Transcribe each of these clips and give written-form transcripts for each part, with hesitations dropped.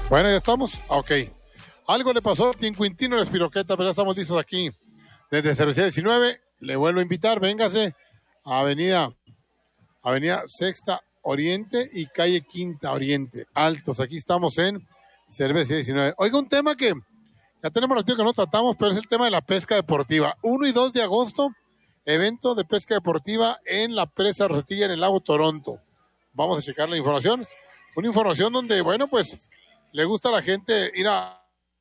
Bueno, ya estamos. Ok. Algo le pasó a Tincuintino la Espiroqueta, pero ya estamos listos aquí. Desde Cervecería 19, le vuelvo a invitar, véngase a Avenida Sexta Oriente y Calle Quinta Oriente, Altos. Aquí estamos en Cervecería 19. Oiga, un tema que ya tenemos ratito que no tratamos, pero es el tema de la pesca deportiva. 1 y 2 de agosto, evento de pesca deportiva en la presa Rostilla en el lago Toronto. Vamos a checar la información. Una información donde, bueno, pues le gusta a la gente ir a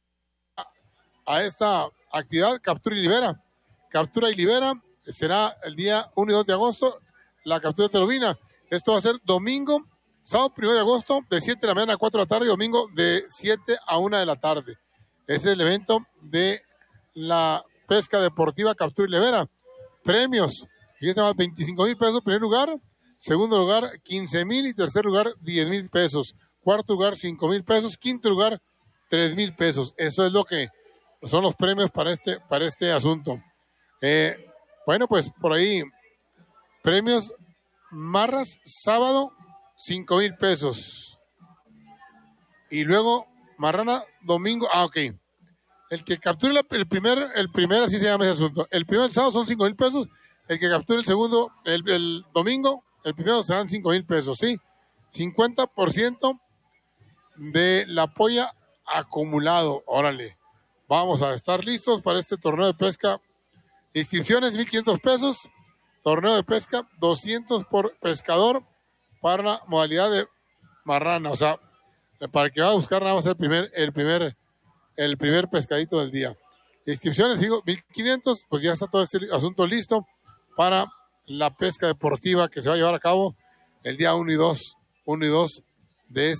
esta actividad, Captura y Libera. Captura y Libera será el día 1 y 2 de agosto, la captura de lobina. Esto va a ser domingo, sábado 1 de agosto, de 7 de la mañana a 4 de la tarde, y domingo de 7 a 1 de la tarde. Ese es el evento de la pesca deportiva Captura y Libera. Premios, fíjense más, 25 mil pesos, primer lugar, segundo lugar, 15 mil, y tercer lugar, 10 mil pesos. Cuarto lugar, 5 mil pesos, quinto lugar, 3 mil pesos. Eso es lo que son los premios para este asunto. Bueno, pues por ahí, premios marras, sábado, 5 mil pesos. Y luego, marrana, domingo, ok. El que capture el primer, así se llama ese asunto. El primer sábado son 5 mil pesos. El que capture el segundo, el domingo, el primero serán 5 mil pesos, ¿sí? 50% de la polla acumulado. Órale. Vamos a estar listos para este torneo de pesca. Inscripciones, 1,500 pesos. Torneo de pesca, 200 por pescador para la modalidad de marrana. O sea, para el que va a buscar nada más el primer pescadito del día. Inscripciones, digo, 1,500, pues ya está todo este asunto listo para la pesca deportiva que se va a llevar a cabo el día 1 y 2 de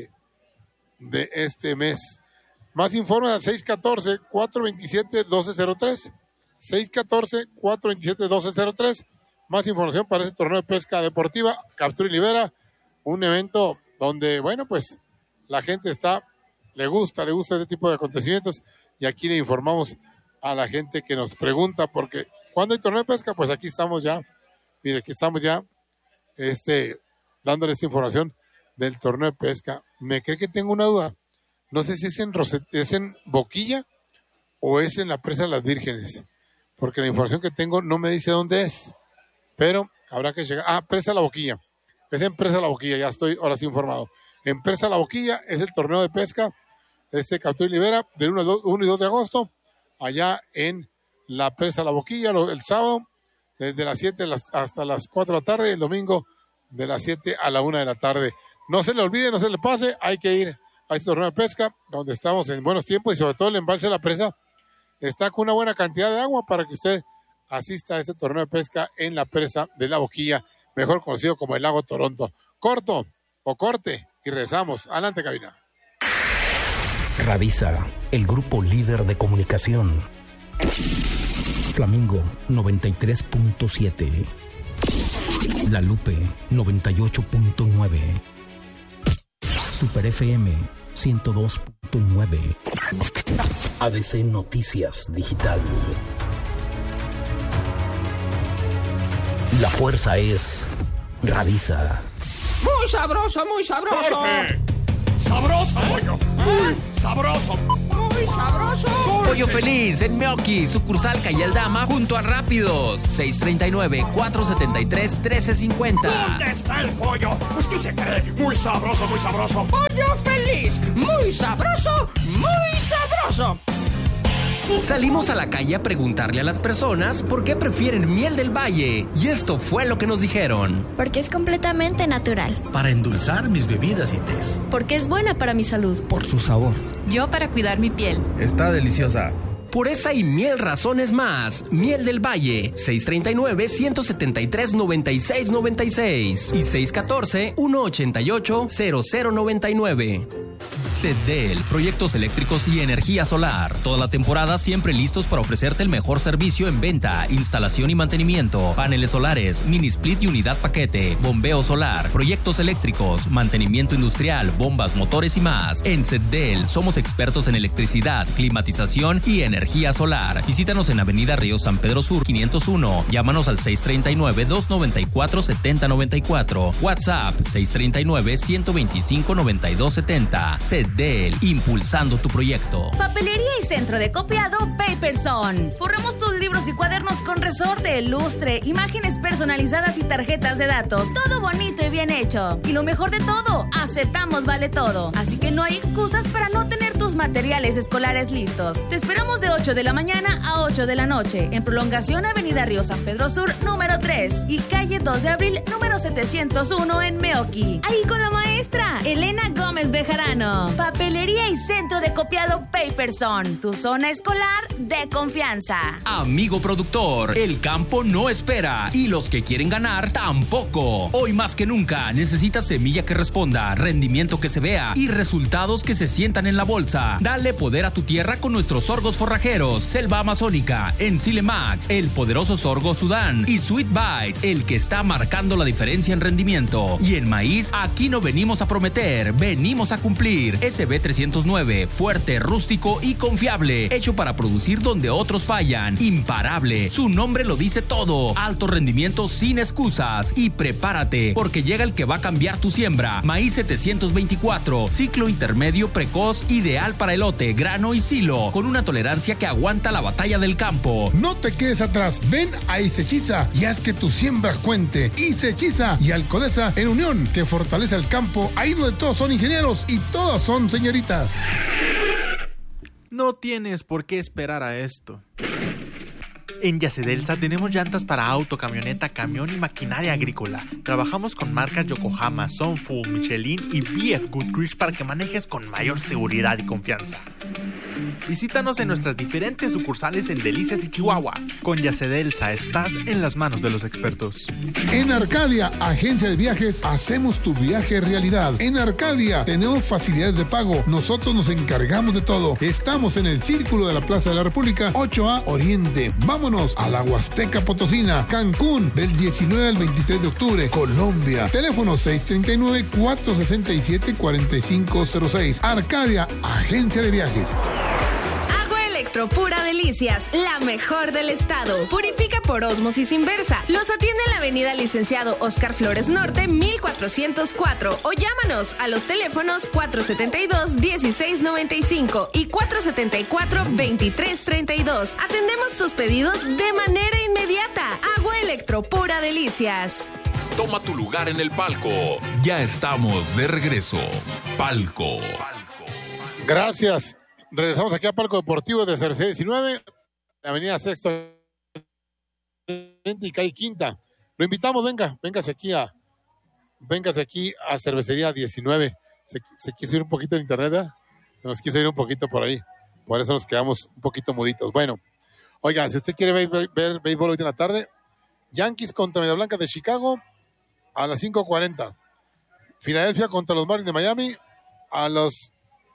este mes. Más informes al 614-427-1203. 614-427-1203. Más información para este torneo de pesca deportiva, Captura y Libera. Un evento donde, bueno, pues la gente le gusta este tipo de acontecimientos. Y aquí le informamos a la gente que nos pregunta, porque ¿cuándo hay torneo de pesca? Pues aquí estamos ya. Mire, aquí estamos ya dándole esta información del torneo de pesca. ¿Me cree que tengo una duda? No sé si es en Boquilla o es en la presa de las Vírgenes, porque la información que tengo no me dice dónde es, pero habrá que llegar. Presa La Boquilla. Es en Presa La Boquilla, ya estoy ahora sí informado. En Presa La Boquilla es el torneo de pesca, Captura y Libera, del 1 y 2 de agosto, allá en la Presa La Boquilla, el sábado, desde las 7 hasta las 4 de la tarde, y el domingo de las 7 a la 1 de la tarde. No se le olvide, no se le pase, hay que ir a este torneo de pesca, donde estamos en buenos tiempos, y sobre todo el embalse de la presa está con una buena cantidad de agua para que usted asista a este torneo de pesca en la presa de La Boquilla, mejor conocido como el lago Toronto. Corto o corte y regresamos. Adelante, cabina. Radisa, el grupo líder de comunicación. Flamingo 93.7. La Lupe 98.9. Super FM 102.9. ADC Noticias Digital. La fuerza es Radisa. Muy sabroso, muy sabroso. ¡Corte! ¡Sabroso, pollo! ¡Muy sabroso! Muy sabroso. Pollo Feliz en Meoqui, sucursal Calle Aldama, junto a Rápidos. 639-473-1350. ¿Dónde está el pollo? Pues ¿qué se cree? Muy sabroso, muy sabroso. Pollo Feliz, muy sabroso, muy sabroso. Salimos a la calle a preguntarle a las personas por qué prefieren miel del valle. Y esto fue lo que nos dijeron. Porque es completamente natural. Para endulzar mis bebidas y tés. Porque es buena para mi salud. Por su sabor. Yo para cuidar mi piel. Está deliciosa. Por esa y mil razones más. Miel del Valle, 639-173-9696 y 614-188-0099. CEDEL, proyectos eléctricos y energía solar. Toda la temporada siempre listos para ofrecerte el mejor servicio en venta, instalación y mantenimiento. Paneles solares, mini split y unidad paquete, bombeo solar, proyectos eléctricos, mantenimiento industrial, bombas, motores y más. En CEDEL somos expertos en electricidad, climatización y energía solar. Visítanos en Avenida Río San Pedro Sur 501. Llámanos al 639-294-7094. WhatsApp 639-125-9270. CEDEL. CDL, impulsando tu proyecto. Papelería y centro de copiado Paperson. Forramos tus libros y cuadernos con resorte, lustre, imágenes personalizadas y tarjetas de datos. Todo bonito y bien hecho. Y lo mejor de todo, aceptamos vale todo. Así que no hay excusas para no tener tus materiales escolares listos. Te esperamos de 8 de la mañana a 8 de la noche en prolongación Avenida Río San Pedro Sur, número 3 y calle 2 de abril, número 701 en Meoqui. Ahí con la maestra Elena Gómez Bejarano. Papelería y centro de copiado Paperson, tu zona escolar de confianza. Amigo productor, el campo no espera y los que quieren ganar tampoco. Hoy más que nunca necesitas semilla que responda, rendimiento que se vea y resultados que se sientan en la bolsa. Dale poder a tu tierra con nuestros sorgos forrajeros, Selva Amazónica, Ensile Max, el poderoso sorgo Sudán y Sweet Bites, el que está marcando la diferencia en rendimiento. Y en maíz, aquí no venimos a prometer, venimos a cumplir. SB 309, fuerte, rústico y confiable, hecho para producir donde otros fallan. Imparable, su nombre lo dice todo. Alto rendimiento sin excusas. Y prepárate, porque llega el que va a cambiar tu siembra. Maíz 724, ciclo intermedio precoz, ideal para elote, grano y silo, con una tolerancia que aguanta la batalla del campo. No te quedes atrás, ven a Isechiza y haz que tu siembra cuente. Isechiza y Alcodesa en unión, que fortalece el campo, ahí donde todos son ingenieros y todas son señoritas. No tienes por qué esperar a esto. En Yacedelsa tenemos llantas para auto, camioneta, camión y maquinaria agrícola. Trabajamos con marcas Yokohama, Sunfu, Michelin y BF Goodrich para que manejes con mayor seguridad y confianza. Visítanos en nuestras diferentes sucursales en Delicias y Chihuahua. Con Yacedelsa estás en las manos de los expertos. En Arcadia, agencia de viajes, hacemos tu viaje realidad. En Arcadia tenemos facilidades de pago. Nosotros nos encargamos de todo. Estamos en el Círculo de la Plaza de la República, 8A Oriente. Vámonos a la Huasteca Potosina, Cancún, del 19 al 23 de octubre, Colombia. Teléfono 639-467-4506. Arcadia, agencia de viajes. Agua Pura Delicias, la mejor del estado. Purifica por ósmosis inversa. Los atiende en la avenida Licenciado Oscar Flores Norte, 1404. O llámanos a los teléfonos 472-1695 y 474-2332. Atendemos tus pedidos de manera inmediata. Agua Pura Delicias. Toma tu lugar en el palco. Ya estamos de regreso. Palco. Gracias. Regresamos aquí a Palco Deportivo de Cervecería 19, Avenida Sexta y calle Quinta. Lo invitamos, véngase aquí a Cervecería 19. Se quiso ir un poquito en internet, ¿verdad? Nos quiso ir un poquito por ahí. Por eso nos quedamos un poquito muditos. Bueno, oiga, si usted quiere ver béisbol hoy en la tarde, Yankees contra Media Blanca de Chicago a las 5:40. Filadelfia contra los Marlins de Miami a las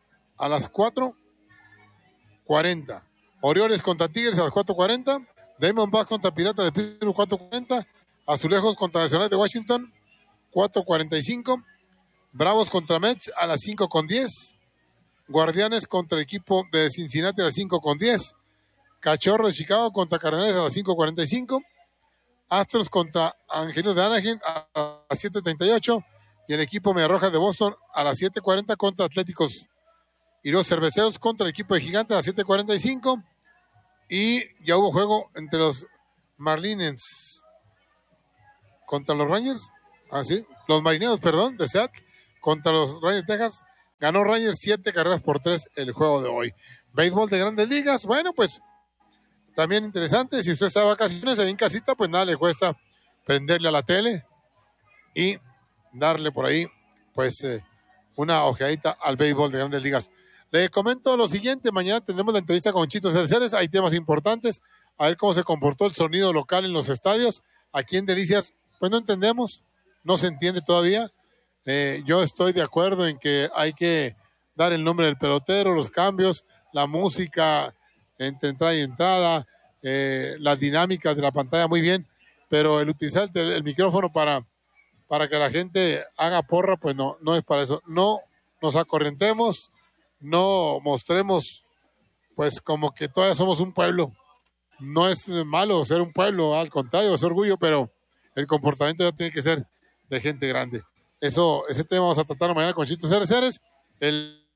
4:40. Orioles contra Tigres a las 4:40. Diamondbacks contra Piratas de Pittsburgh 4:40. Azulejos contra Nacionales de Washington 4:45. Bravos contra Mets a las 5:10. Guardianes contra el equipo de Cincinnati a las 5:10. Cachorros de Chicago contra Cardenales a las 5:45. Astros contra Angelinos de Anaheim a las 7:38. Y el equipo Mediarrojas de Boston a las 7:40 contra Atléticos. Y los Cerveceros contra el equipo de Gigantes a las 7:45. Y ya hubo juego entre los Marlins contra los Rangers. Los Marineros, de Seattle contra los Rangers de Texas. Ganó Rangers 7-3 el juego de hoy. Béisbol de Grandes Ligas. Bueno, pues también interesante. Si usted está de vacaciones ahí en casita, pues nada le cuesta prenderle a la tele y darle por ahí, pues, una ojeadita al béisbol de Grandes Ligas. Le comento lo siguiente, mañana tendremos la entrevista con Chito Cerceres, hay temas importantes, a ver cómo se comportó el sonido local en los estadios. Aquí en Delicias, pues no entendemos, no se entiende todavía. Yo estoy de acuerdo en que hay que dar el nombre del pelotero, los cambios, la música entre entrada y entrada, las dinámicas de la pantalla muy bien, pero el utilizar el micrófono para que la gente haga porra, pues no es para eso. No nos acorrentemos, no mostremos pues como que todavía somos un pueblo. No es malo ser un pueblo, al contrario, es orgullo, pero el comportamiento ya tiene que ser de gente grande. Ese tema vamos a tratar mañana con Chito Cereceres. El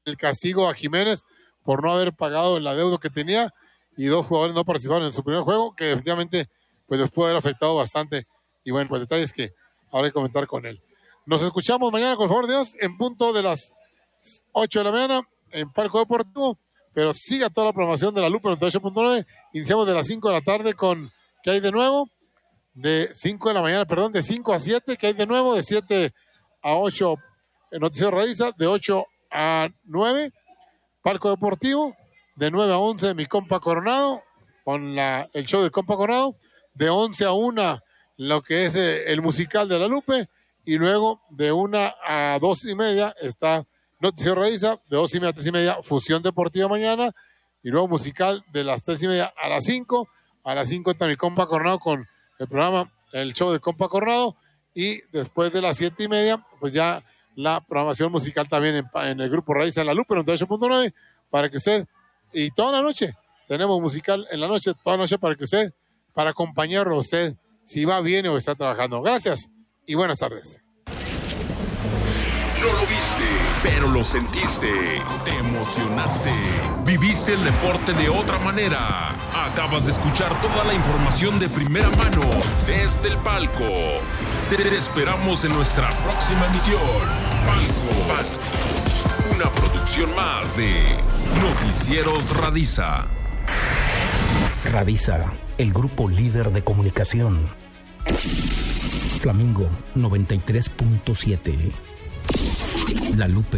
el castigo a Jiménez por no haber pagado el adeudo que tenía, y 2 jugadores no participaron en su primer juego, que definitivamente pues les puede haber afectado bastante. Y bueno, pues detalles que habrá que comentar con él. Nos escuchamos mañana, con el favor de Dios, en punto de las 8 de la mañana en Palco Deportivo, pero siga toda la programación de la Lupe 98.9. Iniciamos de las 5 de la tarde con ¿qué hay de nuevo? De 5 de la mañana, perdón, de 5 a 7, ¿qué hay de nuevo? De 7 a 8 en Noticiero Radiza, de 8 a 9 Palco Deportivo, de 9 a 11 mi compa Coronado, con el show del compa Coronado, de 11 a 1 lo que es el musical de la Lupe, y luego de 1 a 2 y media está Noticiero Radiza, de 2 y media a 3 y media Fusión Deportiva mañana, y luego musical de las 3 y media a las 5. A las 5 está mi compa Coronado con el programa, el show del compa Coronado, y después de las 7 y media, pues ya la programación musical también en el grupo Radiza en la Lupe 98.9, para que usted, y toda la noche, tenemos musical en la noche, toda la noche para que usted, para acompañarlo a usted, si va bien o está trabajando. Gracias y buenas tardes. No lo viste, pero lo sentiste. Te emocionaste. Viviste el deporte de otra manera. Acabas de escuchar toda la información de primera mano desde el palco. Te esperamos en nuestra próxima emisión. Palco. Una producción más de Noticieros Radiza. Radiza, el grupo líder de comunicación. Flamingo 93.7. La Lupe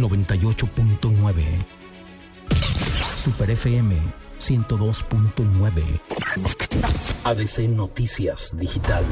98.9. Super FM 102.9. ADC Noticias Digital.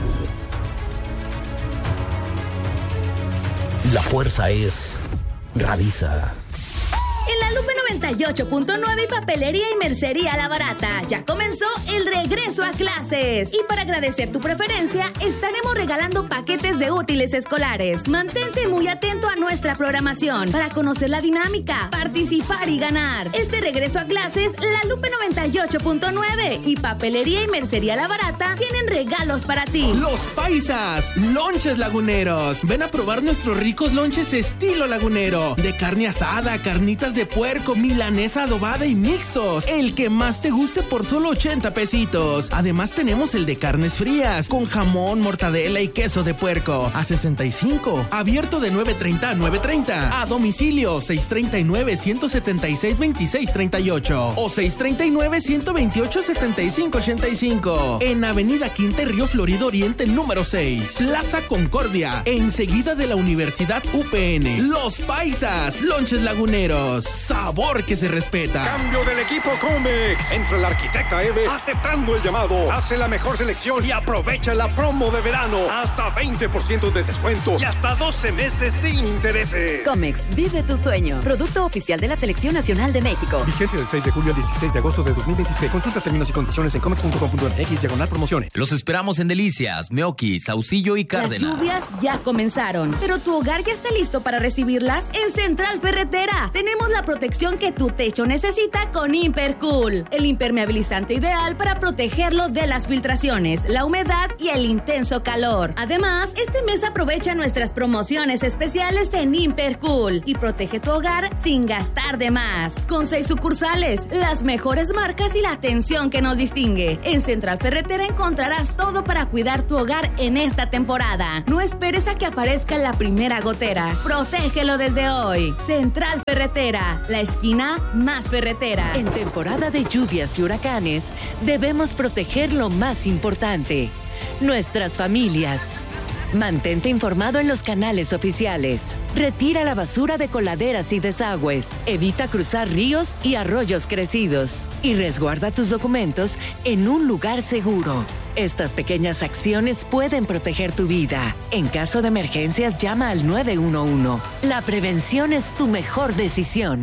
La fuerza es Radiza. En la Lupe 98.9 y Papelería y Mercería La Barata, ya comenzó el regreso a clases. Y para agradecer tu preferencia, estaremos regalando paquetes de útiles escolares. Mantente muy atento a nuestra programación para conocer la dinámica, participar y ganar. Este regreso a clases, la Lupe 98.9 y Papelería y Mercería La Barata tienen regalos para ti. Los Paisas, lonches laguneros. Ven a probar nuestros ricos lonches estilo lagunero. De carne asada, carnitas de puerco, milanesa adobada y mixos. El que más te guste por solo 80 pesitos. Además tenemos el de carnes frías, con jamón, mortadela y queso de puerco, a 65. Abierto de 9:30 a 9:30. A domicilio, 639-176-2638 o 639-128-7585. En Avenida Quinta y Río Florido Oriente, número 6. Plaza Concordia, enseguida de la Universidad UPN. Los Paisas, lonches laguneros. Sabor que se respeta. Cambio del equipo Comex. Entra el arquitecta Eve aceptando el llamado. Hace la mejor selección y aprovecha la promo de verano. Hasta 20% de descuento y hasta 12 meses sin intereses. Comex, vive tu sueño. Producto oficial de la Selección Nacional de México. Vigencia del 6 de julio al 16 de agosto de 2026. Consulta términos y condiciones en comex.com.mx/promociones. Los esperamos en Delicias, Meoqui, Saucillo y Cárdenas. Las lluvias ya comenzaron, pero tu hogar ya está listo para recibirlas. En Central Ferretera tenemos la protección que tu techo necesita con Impercool, el impermeabilizante ideal para protegerlo de las filtraciones, la humedad y el intenso calor. Además, este mes aprovecha nuestras promociones especiales en Impercool y protege tu hogar sin gastar de más. Con 6 sucursales, las mejores marcas y la atención que nos distingue. En Central Ferretera encontrarás todo para cuidar tu hogar en esta temporada. No esperes a que aparezca la primera gotera. Protégelo desde hoy. Central Ferretera, la esquina más ferretera. En temporada de lluvias y huracanes, debemos proteger lo más importante: nuestras familias. Mantente informado en los canales oficiales. Retira la basura de coladeras y desagües. Evita cruzar ríos y arroyos crecidos. Y resguarda tus documentos en un lugar seguro. Estas pequeñas acciones pueden proteger tu vida. En caso de emergencias, llama al 911. La prevención es tu mejor decisión.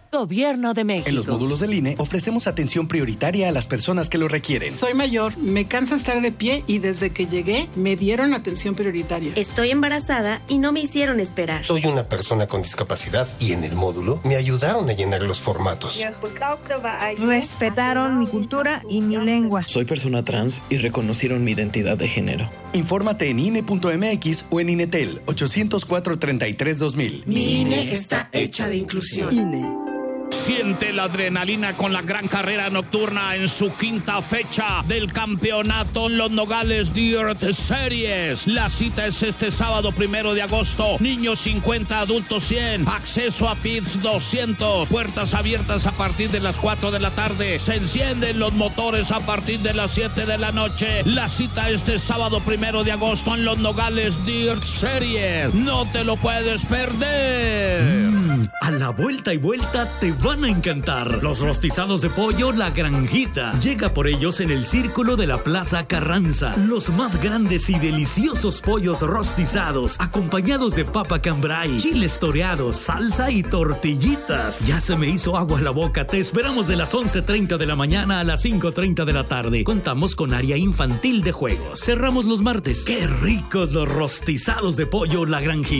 Gobierno de México. En los módulos del INE ofrecemos atención prioritaria a las personas que lo requieren. Soy mayor, me cansa estar de pie y desde que llegué me dieron atención prioritaria. Estoy embarazada y no me hicieron esperar. Soy una persona con discapacidad y en el módulo me ayudaron a llenar los formatos. Respetaron mi cultura y mi lengua. Soy persona trans y reconocieron mi identidad de género. Infórmate en INE.mx o en INETEL 804-33-2000. Mi INE está hecha de inclusión. INE. Siente la adrenalina con la gran carrera nocturna en su quinta fecha del campeonato Los Nogales Dirt Series. La cita es este sábado 1 de agosto. Niños 50, adultos 100. Acceso a pits 200. Puertas abiertas a partir de las 4 de la tarde. Se encienden los motores a partir de las 7 de la noche. La cita este sábado 1 de agosto en Los Nogales Dirt Series. No te lo puedes perder. A la vuelta y vuelta te van a encantar. Los rostizados de pollo La Granjita. Llega por ellos en el Círculo de la Plaza Carranza. Los más grandes y deliciosos pollos rostizados, acompañados de papa cambray, chiles toreados, salsa y tortillitas. Ya se me hizo agua a la boca. Te esperamos de las 11:30 de la mañana a las 5:30 de la tarde. Contamos con área infantil de juegos. Cerramos los martes. ¡Qué ricos los rostizados de pollo La Granjita!